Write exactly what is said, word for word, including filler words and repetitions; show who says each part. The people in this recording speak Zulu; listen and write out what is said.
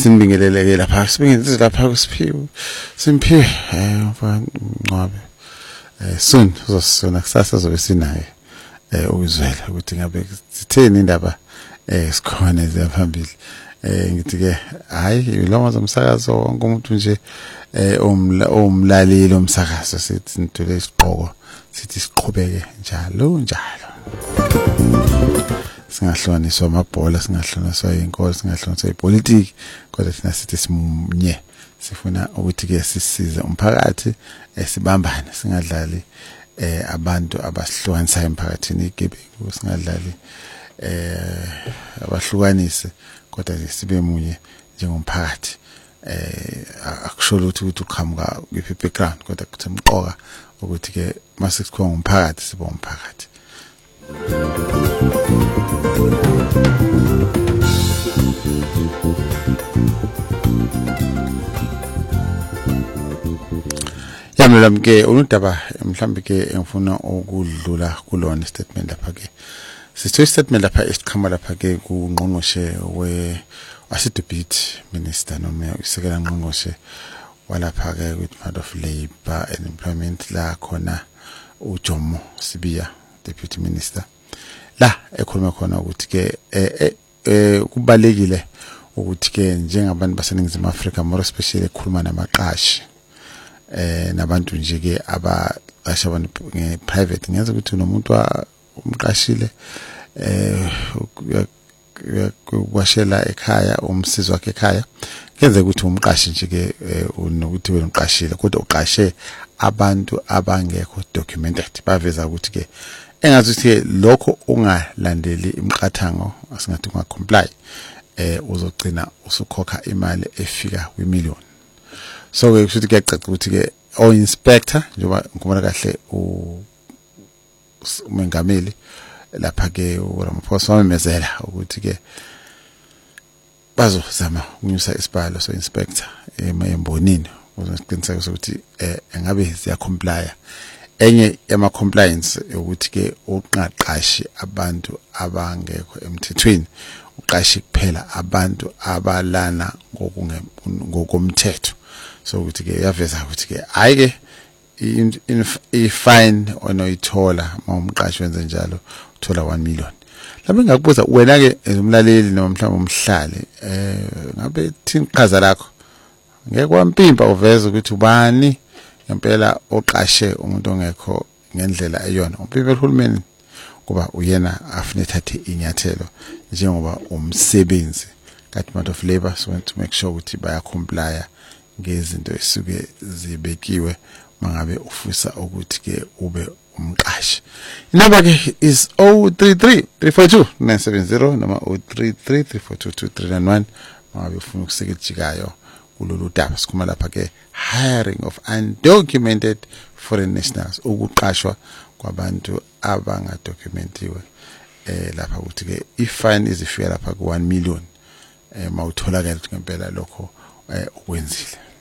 Speaker 1: Asimbingeleleke lapha sibingelele lapha kuSiphiwe Simphiwe eh Ncwabe eh soon uzosona kusasa zobe sinaye eh ukuzwela ukuthi ngabe sitheni indaba eh sikhona eziphambili eh ngithi ke hayi lo zomsakazo wonke umuntu nje eh omlaleli omsakazo sithi nitule isiqhoko sithi siqhubeke njalo njalo singahloniswa amabhola singahloniswa inkolo singahloniswa ipolitiki kodwa thina sithi simunye sifuna ukuthi ke sisize umphakathi esibambane singadlali eh abantu abasihlukanisa emphakathini igebengu singadlali eh abahlukanise kodwa sibe munye njengomphakathi eh akusho ukuthi ukuthi uqhamuka kwiphi background kodwa kuthi umqoka ukuthi ke masikukhona umphakathi sibe umphakathi Yamela mke unudaba mhlambi ke engifuna ukudlula kulona statement lapha ke sithe statement lapha esiqhama lapha ke kungqongqoshe we wasedebate minister noma isekela ngqongqoshe walapha ke with part of labor and employment la khona uJomo Sibiya deputy minister la ekhuluma khona ukuthi ke eh kubalekile ukuthi ke njengabantu baseningizimu Afrika more especially ekhuluma namaqashi eh nabantu nje ke abaqasha abantu ngeprivate ngenza ukuthi nomuntu umqashile eh kwashela ekhaya umsizi wakhe ekhaya kenze ukuthi umqashi nje ke unokuthi wena uqashile kodwa uqashe abantu abangekho documented baveza ukuthi ke engazuthi lokho ungalandeli imiqathango asingathi unga comply eh uzogcina usukhokha imali efika kwimillion so ke kushuthi kuyacaca ukuthi ke o inspector njengoba ngikubona kahle umengameli lapha ke uRamaphosa wamemezela ukuthi ke bazozama ukunyusa isibalo so inspector embonini uzoqiniseka ukuthi eh ngabe siya comply enye yama compliance ukuthi ke uqaqashi abantu abangekho emthethweni uqashi kuphela abantu abalana ngokomthetho so ukuthi ke yaveza ukuthi ke ayike i fine onoyithola mawumqashi wenze njalo uthola one million lapho ngakubuza wena ke umlaleli noma mhlawumbe umhlali eh ngabe thini iqhaza lakho ngeke wampimpa uveza ukuthi ubani ngempela oqashe umuntu ongekho ngendlela eyona umpimpa uhulumeni kuba uyena afune thathe inyathelo njengoba umsebenzi kaDepartment of Labor so want to make sure ukuthi baya comply ngezinto esuke zibekiwe mangabe ufisa ukuthi ke ube umqashi inamba ke is zero three three three four two nine seven zero noma zero three three three four two two three nine one mangabe ufuna ukusekejikayo kulolu daba sikhuma lapha ke hiring of undocumented foreign nationals ukuqashwa kwabantu abangadokumentiwe eh lapha ukuthi ke ifine izifika lapha ku one million eh mawutholakala ngempela lokho eh ukwenzile